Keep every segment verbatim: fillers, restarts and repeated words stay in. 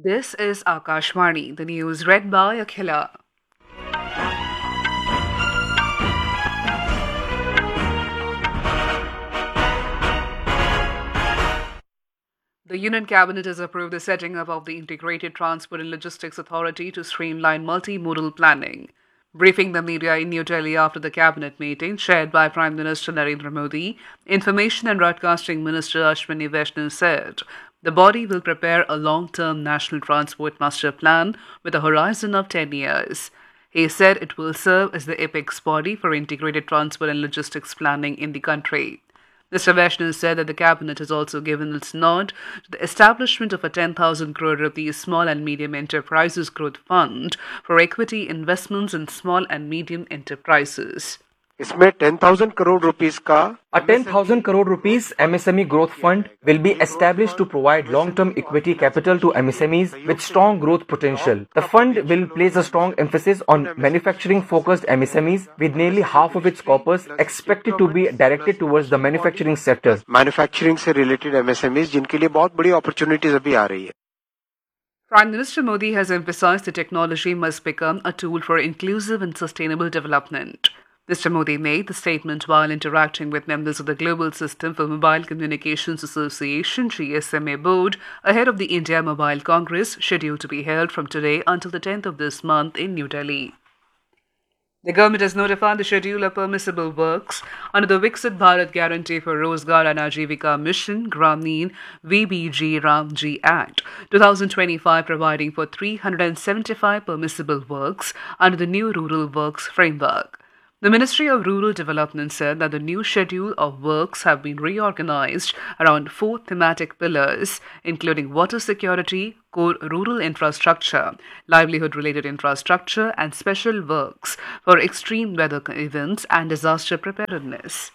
This is Akashvani, the news read by Akhila. The Union Cabinet has approved the setting up of the Integrated Transport and Logistics Authority to streamline multimodal planning. Briefing the media in New Delhi after the cabinet meeting chaired by Prime Minister Narendra Modi, Information and Broadcasting Minister Ashwini Vaishnaw said the body will prepare a long-term national transport master plan with a horizon of ten years. He said it will serve as the apex body for integrated transport and logistics planning in the country. Mister Vaishnaw said that the cabinet has also given its nod to the establishment of a ten thousand crore rupees small and medium enterprises growth fund for equity investments in small and medium enterprises. इसमें ten thousand crore rupees का A ten thousand crore rupees M S M E growth fund will be established to provide long-term equity capital to M S M Es with strong growth potential. The fund will place a strong emphasis on manufacturing-focused M S M Es, with nearly half of its corpus expected to be directed towards the manufacturing sector. Manufacturing से related M S M Es जिनके लिए बहुत बड़ी opportunities अभी आ रही है. Prime Minister Modi has emphasized that technology must become a tool for inclusive and sustainable development. Mister Modi made the statement while interacting with members of the Global System for Mobile Communications Association G S M A board ahead of the India Mobile Congress scheduled to be held from today until the tenth of this month in New Delhi. The government has notified the schedule of permissible works under the Viksit Bharat Guarantee for Rozgar and Ajivika Mission Gramin V B G Ramji Act twenty twenty-five, providing for three hundred seventy-five permissible works under the new Rural Works Framework. The Ministry of Rural Development said that the new schedule of works have been reorganized around four thematic pillars, including water security, core rural infrastructure, livelihood-related infrastructure, and special works for extreme weather events and disaster preparedness.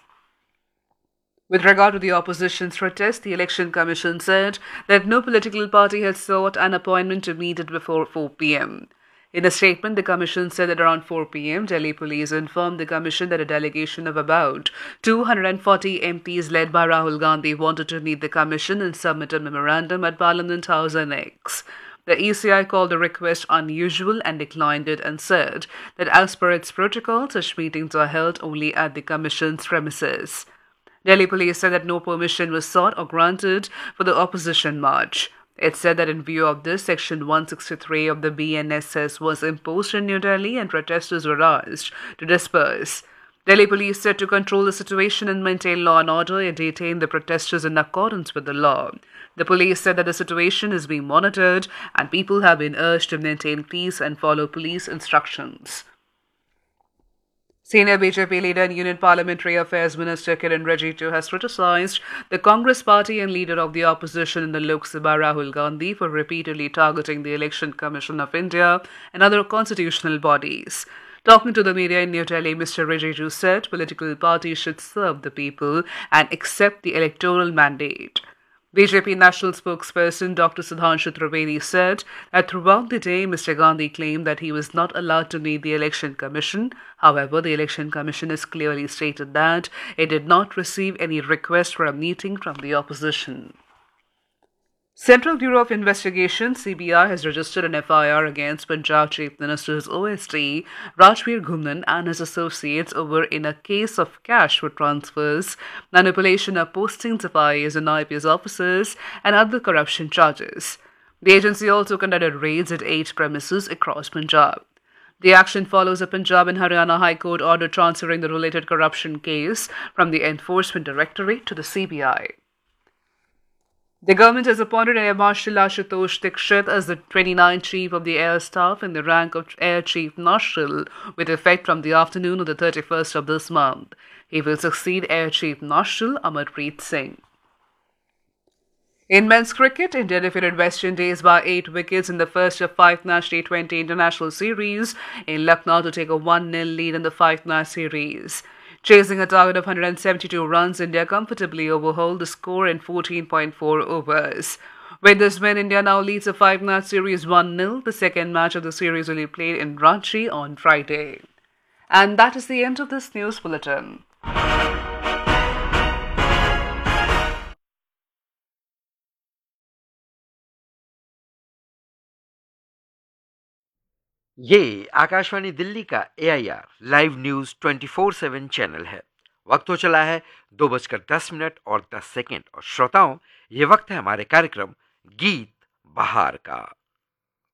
With regard to the opposition's protest, the Election Commission said that no political party had sought an appointment to meet it before four p.m. In a statement, the Commission said that around four p.m., Delhi police informed the Commission that a delegation of about two hundred forty M Ps led by Rahul Gandhi wanted to meet the Commission and submit a memorandum at Parliament House Annex. The E C I called the request unusual and declined it and said that as per its protocol, such meetings are held only at the Commission's premises. Delhi police said that no permission was sought or granted for the opposition march. It said that in view of this, Section one sixty-three of the B N S S was imposed in New Delhi and protesters were asked to disperse. Delhi police said to control the situation and maintain law and order and detain the protesters in accordance with the law. The police said that the situation is being monitored and people have been urged to maintain peace and follow police instructions. Senior B J P leader and Union Parliamentary Affairs Minister Kiren Rijiju has criticized the Congress party and leader of the opposition in the Lok Sabha Rahul Gandhi for repeatedly targeting the Election Commission of India and other constitutional bodies. Talking to the media in New Delhi, Mister Rijiju said political parties should serve the people and accept the electoral mandate. B J P national spokesperson Doctor Sudhanshu Trivedi said that throughout the day, Mister Gandhi claimed that he was not allowed to meet the Election Commission. However, the Election Commission has clearly stated that it did not receive any request for a meeting from the opposition. Central Bureau of Investigation (C B I) has registered an F I R against Punjab Chief Minister's O S D Rajveer Ghumnan and his associates over in a case of cash for transfers, manipulation of postings of I A S and I P S officers, and other corruption charges. The agency also conducted raids at eight premises across Punjab. The action follows a Punjab and Haryana High Court order transferring the related corruption case from the Enforcement Directorate to the C B I. The government has appointed Air Marshal Ashutosh Dikshit as the twenty-ninth Chief of the Air Staff in the rank of Air Chief Marshal with effect from the afternoon of the thirty-first of this month. He will succeed Air Chief Marshal Amarpreet Singh. In men's cricket, India defeated West Indies by eight wickets in the first of five-match T twenty International Series in Lucknow to take a one nil lead in the five-match series. Chasing a target of one hundred seventy-two runs, India comfortably overhauled the score in fourteen point four overs. With this win, India now leads the five-match series one nil. The second match of the series will be played in Ranchi on Friday. And that is the end of this news bulletin. ये आकाशवाणी दिल्ली का ए I R live news twenty four seven channel है। वक्त हो चला है दो बजकर दस मिनट और दस सेकेंड और श्रोताओं, ये वक्त है हमारे कार्यक्रम गीत बहार का।